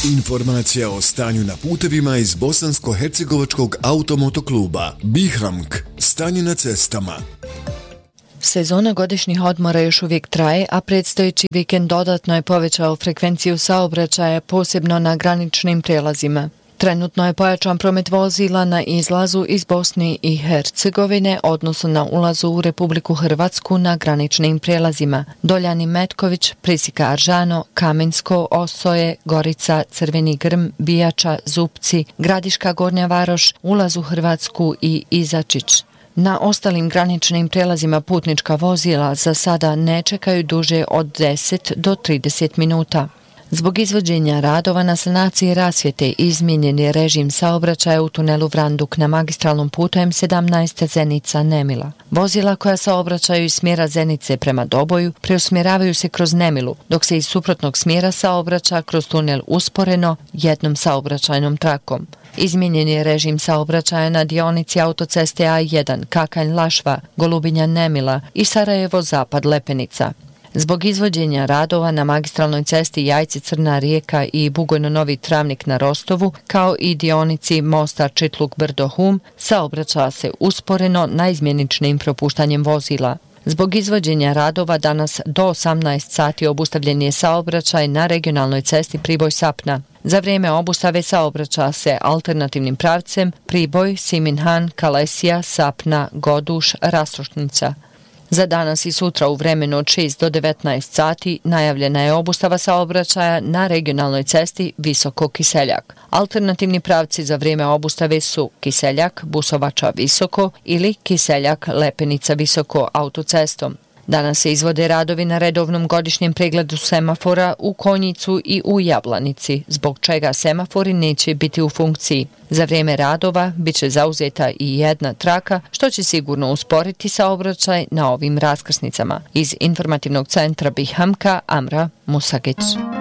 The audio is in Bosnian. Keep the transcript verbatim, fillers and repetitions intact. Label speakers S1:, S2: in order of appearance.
S1: Informacija o stanju na putevima iz Bosansko-hercegovačkog automotokluba. Bihamk. Stanje na cestama.
S2: Sezona godišnjih odmora još uvijek traje, a predstojeći vikend dodatno je povećao frekvenciju saobraćaja, posebno na graničnim prijelazima. Trenutno je pojačan promet vozila na izlazu iz Bosne i Hercegovine, odnosno na ulazu u Republiku Hrvatsku na graničnim prijelazima. Doljani Metković, Prisika Aržano, Kamensko, Osoje, Gorica, Crveni Grm, Bijača, Zupci, Gradiška Gornja Varoš, ulaz u Hrvatsku i Izačić. Na ostalim graničnim prijelazima putnička vozila za sada ne čekaju duže od deset do trideset minuta. Zbog izvođenja radova na sanaciji rasvjete izmijenjen je režim saobraćaja u tunelu Vranduk na magistralnom putu M sedamnaest Zenica-Nemila. Vozila koja saobraćaju iz smjera Zenice prema Doboju preusmjeravaju se kroz Nemilu, dok se iz suprotnog smjera saobraća kroz tunel usporeno jednom saobraćajnom trakom. Izmijenjen je režim saobraćaja na dionici autoceste A jedan Kakanj-Lašva, Golubinja-Nemila i Sarajevo-Zapad-Lepenica. Zbog izvođenja radova na magistralnoj cesti Jajce-Crna Rijeka i Bugojno-Novi Travnik na Rostovu, kao i dionici mosta Čitluk-Brdo-Hum, saobraća se usporeno naizmjeničnim propuštanjem vozila. Zbog izvođenja radova danas do osamnaest sati obustavljen je saobraćaj na regionalnoj cesti Priboj-Sapna. Za vrijeme obustave saobraća se alternativnim pravcem Priboj, Siminhan, Kalesija, Sapna, Goduš, Rastrošnica. Za danas i sutra u vremenu od šest do devetnaest sati najavljena je obustava saobraćaja na regionalnoj cesti Visoko-Kiseljak. Alternativni pravci za vrijeme obustave su Kiseljak, Busovača Visoko ili Kiseljak, Lepenica Visoko autocestom. Danas se izvode radovi na redovnom godišnjem pregledu semafora u Konjicu i u Jablanici, zbog čega semafori neće biti u funkciji. Za vrijeme radova bit će zauzeta i jedna traka, što će sigurno usporiti saobraćaj na ovim raskrsnicama. Iz informativnog centra Bihamka, Amra Musagić.